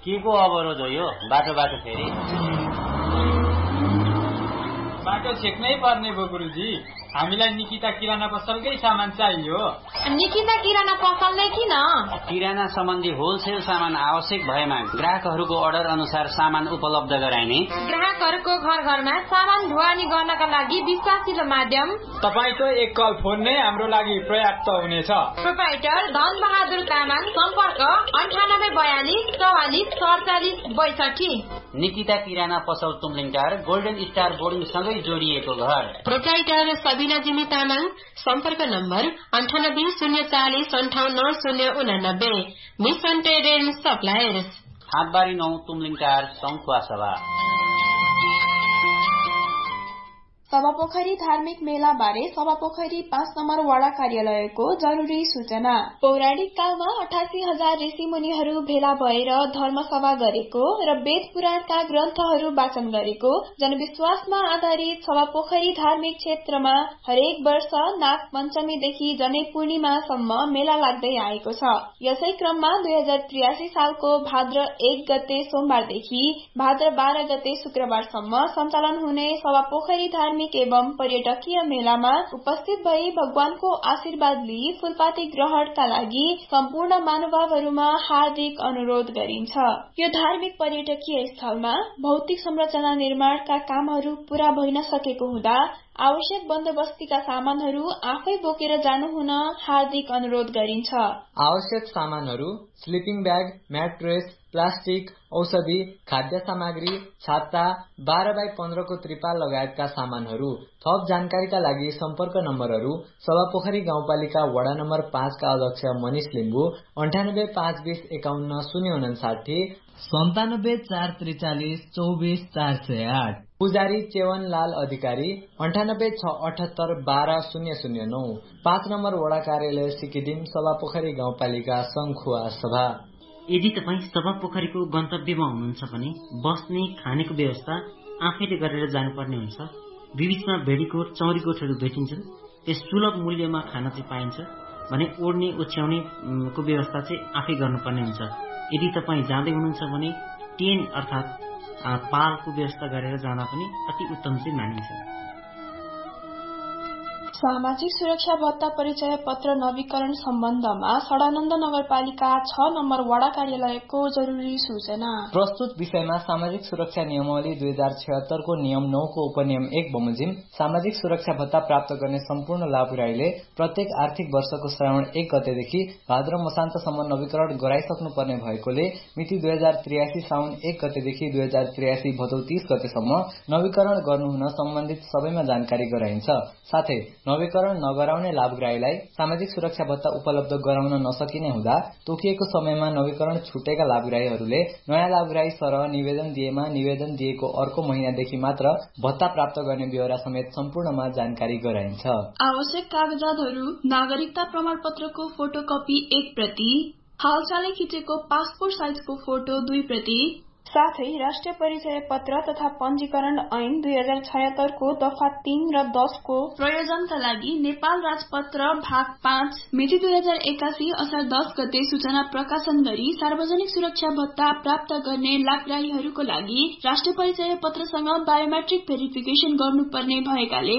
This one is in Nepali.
के को अवरोध हो यो? बाटो फेरि बाटो छेक्नै पर्ने भयो गुरुजी। हामीलाई निकिता किराना पसलकै सामान चाहियो। निकिता किराना पसल नै किन? किराना सम्बन्धी होलसेल सामान आवश्यक भएमा ग्राहकहरूको अर्डर अनुसार सामान उपलब्ध गराइने। ग्राहकहरूको घर घरमा सामान ढुवानी गर्नका लागि विश्वासिलो माध्यम तपाईको एक कल फोन नै हाम्रो लागि पर्याप्त हुनेछ। प्रोप्राइटर धन बहादुर तामाङ, सम्पर्क 9842444762। निकिता किराना पसल तुमलिङटार, गोल्डन स्टार बोर्डिङ सँगै जोडिएको घर। प्रोप्राइटर सबिना जिमी तामाङ, सम्पर्क number 9804058089। Mission trade and suppliers, हाटबारी 9 Tumlingtar, सङ्खुवा सभा। सभापोखरी धार्मिक मेला बारे सभापोखरी 5 नम्बर वडा कार्यालयको जरुरी सूचना। पौराणिक कालमा 88,000 ऋषिमुनिहरू भेला भएर धर्मसभा गरेको र वेद पुराणका ग्रन्थहरू वाचन गरेको जनविश्वासमा आधारित सभापोखरी धार्मिक क्षेत्रमा हरेक वर्ष नाग पञ्चमीदेखि जनै पूर्णिमासम्म मेला लाग्दै आएको छ। यसै क्रममा 2083 सालको भाद्र 1 गते सोमबारदेखि भाद्र 12 गते शुक्रबारसम्म सञ्चालन हुने सभापोखरी धार्मिक एवं पर्यटकीय मेलामा उपस्थित भई भगवानको आशीर्वाद लिई फूलपाती ग्रहणका लागि सम्पूर्ण महानुभावहरूमा हार्दिक अनुरोध गरिन्छ। यो धार्मिक पर्यटकीय स्थलमा भौतिक संरचना निर्माणका कामहरू पूरा भइन सकेको हुँदा आवश्यक बन्दोबस्तीका सामानहरू आफै बोकेर जानु हुन हार्दिक अनुरोध गरिन्छ। आवश्यक सामानहरू स्लिपिङ ब्याग, म्याट्रेस, प्लास्टिक, औषधि, खाद्य सामग्री, छाता, 12x15 को त्रिपाल लगायतका सामानहरू। थप जानकारीका लागि सम्पर्क नम्बरहरू सभापोखरी गाउँपालिका वडा नम्बर 5 का अध्यक्ष मनिष लिम्बू 985551 059 9744242408। पुजारी चेवन लाल अधिकारी 9867812009। 5 नम्बर वडा कार्यालय सिकिदिम, सभापोखरी गाउँपालिका सङ्खुवा सभा। यदि तपाईँ सभापोखरीको गन्तव्यमा हुनुहुन्छ भने बस्ने खानेको व्यवस्था आफैले गरेर जानुपर्ने हुन्छ। बीचमा भेडीकोट, चौरीकोटहरू भेटिन्छन्। त्यस सुलभ मूल्यमा खाना चाहिँ पाइन्छ भने ओड्ने ओछ्याउने को व्यवस्था चाहिँ आफै गर्नुपर्ने हुन्छ। यदि तपाईँ जाँदै हुनुहुन्छ भने टेन अर्थात् पालको व्यवस्था गरेर जाँदा पनि अति उत्तम चाहिँ मानिन्छ। सामाजिक सुरक्षा भत्ता परिचय पत्र नवीकरण सम्बन्धमा सडानन्द नगरपालिका 6 नम्बर वडा कार्यालयको जरुरी सूचना। प्रस्तुत विषयमा सामाजिक सुरक्षा नियमावली 2076 को नियम 9 को उपनियम 1 बमोजिम सामाजिक सुरक्षा भत्ता प्राप्त गर्ने सम्पूर्ण लाभुराईले प्रत्येक आर्थिक वर्षको श्रावण 1 गतेदेखि भाद्र मसान्तसम्म नवीकरण गराइसक्नुपर्ने भएकोले मिति 2083 साउन 1 गतेदेखि 2083 भदौ 30 गतेसम्म नवीकरण गर्नुहुन सम्बन्धित सबैमा जानकारी गराइन्छ। साथै नवीकरण नगराउने लाभग्राहीलाई सामाजिक सुरक्षा भत्ता उपलब्ध गराउन नसकिने हुँदा तोकिएको समयमा नवीकरण छुटेका लाभग्राहीहरूले नयाँ लाभग्राही सरह निवेदन दिएमा निवेदन दिएको अर्को महिनादेखि मात्र भत्ता प्राप्त गर्ने ब्यौरा समेत सम्पूर्णमा जानकारी गराइन्छ। आवश्यक कागजातहरू नागरिकता प्रमाणपत्रको फोटोकपी 1 प्रति, हालसालै खिचेको पासपोर्ट साइजको फोटो 2 प्रति, साथै राष्ट्रिय परिचय पत्र तथा पञ्जीकरण ऐन 2076 को दफा 3 र 10 को प्रयोजनका लागि नेपाल राजपत्र भाग 5 मिति 2081 असार 10 गते सूचना प्रकाशन गरी सार्वजनिक सुरक्षा भत्ता प्राप्त गर्ने लाभग्राहीहरूको लागि राष्ट्रिय परिचय पत्रसँग बायोमेट्रिक भेरिफिकेसन गर्नुपर्ने भएकाले